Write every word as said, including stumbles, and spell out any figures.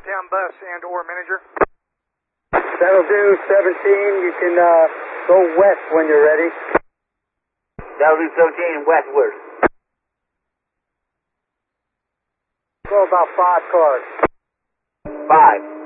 downtown bus and or manager. That'll do, seventeen. You can uh, go west when you're ready. That'll do, seventeen, westward. Go about five cars. Five.